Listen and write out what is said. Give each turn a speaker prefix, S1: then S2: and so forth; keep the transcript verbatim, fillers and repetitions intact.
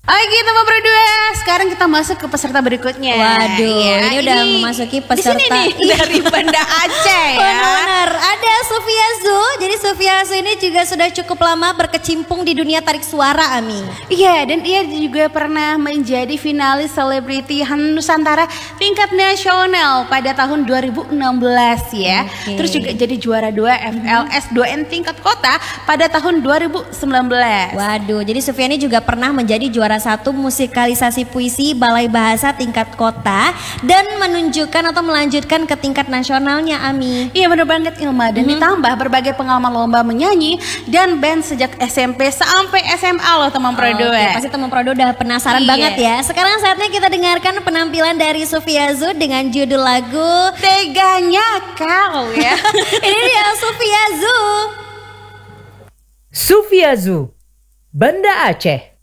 S1: Oke teman berdua, sekarang kita masuk ke peserta berikutnya.
S2: Waduh,
S1: ya,
S2: ini udah ini, memasuki peserta
S1: di sini nih, dari Banda Aceh ya.
S2: Benar, ada Sofia Zu. Jadi Sofia Zu ini juga sudah cukup lama berkecimpung di dunia tarik suara, Ami.
S1: Iya, dan ia juga pernah menjadi finalis selebriti Nusantara tingkat nasional pada tahun dua ribu enam belas ya. Okay. Terus juga jadi juara dua F L S dua N tingkat kota pada tahun dua ribu sembilan belas.
S2: Waduh, jadi Sofia ini juga pernah menjadi juara satu musikalisasi puisi Balai Bahasa tingkat kota dan menunjukkan atau melanjutkan ke tingkat nasionalnya, Ami.
S1: Iya benar banget Ilma, dan mm-hmm. ditambah berbagai pengalaman lomba menyanyi dan band sejak S M P sampai S M A loh teman Prodo.
S2: Oh, okay. Pasti teman Prodo udah penasaran iya. banget ya. Sekarang saatnya kita dengarkan penampilan dari Sofia Zu dengan judul lagu
S1: Teganya Kau ya.
S2: Ini dia Sofia Zu.
S3: Sofia Zu, Banda Aceh.